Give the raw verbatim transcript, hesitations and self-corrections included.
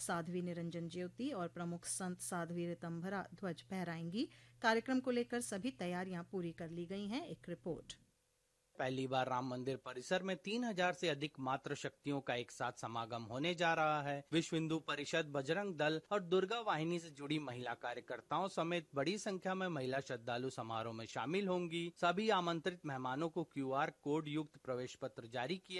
साध्वी निरंजन ज्योति और प्रमुख संत साध्वी ऋतंभरा ध्वज फहराएंगी। कार्यक्रम को लेकर सभी तैयारियां पूरी कर ली गई हैं। एक रिपोर्ट। पहली बार राम मंदिर परिसर में तीन हजार से अधिक मातृ शक्तियों का एक साथ समागम होने जा रहा है। विश्व हिंदू परिषद, बजरंग दल और दुर्गा वाहिनी से जुड़ी महिला कार्यकर्ताओं समेत बड़ी संख्या में महिला श्रद्धालु समारोह में शामिल होंगी। सभी आमंत्रित मेहमानों को क्यूआर कोड युक्त प्रवेश पत्र जारी किए